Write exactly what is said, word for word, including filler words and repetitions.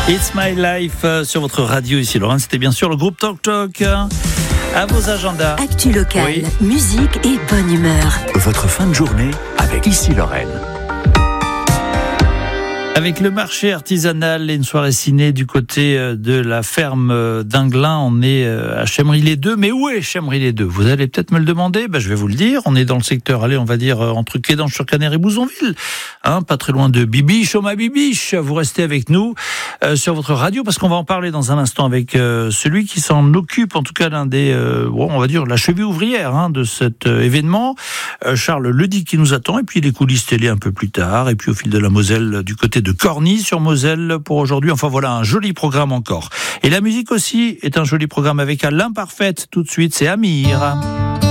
It's My Life euh, sur votre radio ici, Lorraine. C'était bien sûr le groupe Talk Talk. Hein. À vos agendas. Actu local, oui. Musique et bonne humeur. Votre fin de journée avec Ici Lorraine. Avec le marché artisanal et une soirée ciné du côté de la ferme d'Inglin, on est à Chemry-les-Deux. Mais où est Chemry-les-Deux ? Vous allez peut-être me le demander. Ben, je vais vous le dire. On est dans le secteur, allez, on va dire, entre Kédange-sur-Caner et Bouzonville. Hein, pas très loin de Bibiche, oh ma Bibiche. Vous restez avec nous euh, sur votre radio parce qu'on va en parler dans un instant avec euh, celui qui s'en occupe, en tout cas l'un des, euh, bon, on va dire, la cheville ouvrière hein, de cet euh, événement. Euh, Charles Ledy qui nous attend et puis les coulisses télé un peu plus tard et puis au fil de la Moselle du côté de Corny sur Moselle pour aujourd'hui. Enfin voilà, un joli programme encore. Et la musique aussi est un joli programme avec à l'imparfaite. Tout de suite, c'est Amir.